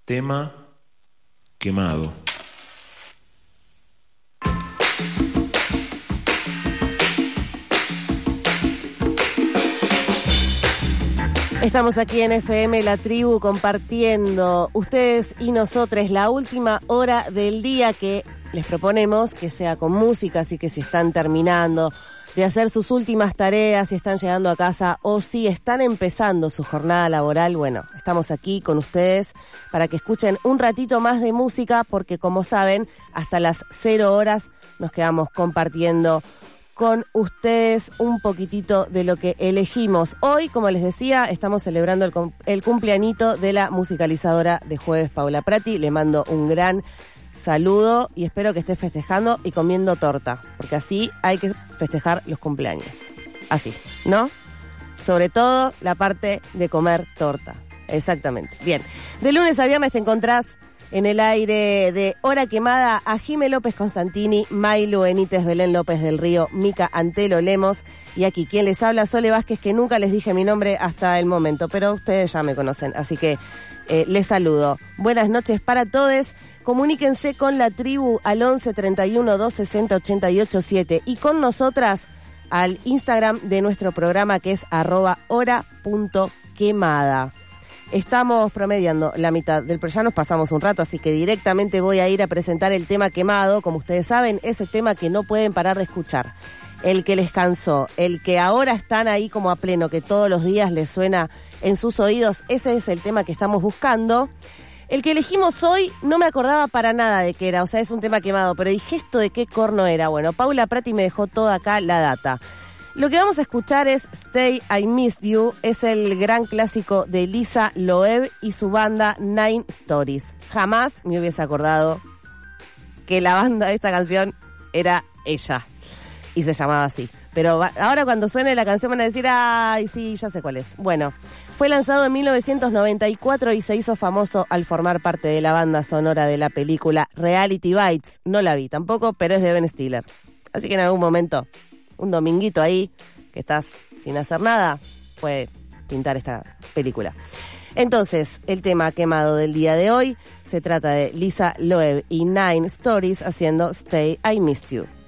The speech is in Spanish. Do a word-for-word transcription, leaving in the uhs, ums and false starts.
Tema Quemado. Estamos aquí en F M La Tribu compartiendo ustedes y nosotros la última hora del día que les proponemos que sea con música, así que si están terminando de hacer sus últimas tareas, si están llegando a casa o si están empezando su jornada laboral, bueno, estamos aquí con ustedes para que escuchen un ratito más de música porque como saben, hasta las cero horas nos quedamos compartiendo con ustedes un poquitito de lo que elegimos. Hoy, como les decía, estamos celebrando el, el cumpleañito de la musicalizadora de Jueves, Paula Prati. Le mando un gran saludo y espero que esté festejando y comiendo torta, porque así hay que festejar los cumpleaños. Así, ¿no? Sobre todo la parte de comer torta. Exactamente. Bien. De lunes a viernes te encontrás en el aire de Hora Quemada a Jimé López Constantini, Mailu Benítez, Belén López del Río, Mica Antelo Lemos y aquí quien les habla, Sole Vázquez, que nunca les dije mi nombre hasta el momento, pero ustedes ya me conocen, así que eh, les saludo. Buenas noches para todos. Comuníquense con la tribu al once treinta y uno dos sesenta ochenta y ocho siete y con nosotras al Instagram de nuestro programa que es arroba hora punto quemada. Estamos promediando la mitad del programa, ya nos pasamos un rato, así que directamente voy a ir a presentar el tema quemado. Como ustedes saben, ese tema que no pueden parar de escuchar, el que les cansó, el que ahora están ahí como a pleno, que todos los días les suena en sus oídos, ese es el tema que estamos buscando. El que elegimos hoy no me acordaba para nada de qué era, o sea, es un tema quemado, pero dije esto de qué corno era. Bueno, Paula Prati me dejó toda acá la data. Lo que vamos a escuchar es Stay, I Missed You, es el gran clásico de Lisa Loeb y su banda Nine Stories. Jamás me hubiese acordado que la banda de esta canción era ella y se llamaba así. Pero ahora cuando suene la canción van a decir, ay, sí, ya sé cuál es. Bueno, fue lanzado en mil novecientos noventa y cuatro y se hizo famoso al formar parte de la banda sonora de la película Reality Bites. No la vi tampoco, pero es de Ben Stiller. Así que en algún momento, un dominguito ahí, que estás sin hacer nada, puede pintar esta película. Entonces, el tema quemado del día de hoy se trata de Lisa Loeb y Nine Stories haciendo Stay, I Missed You.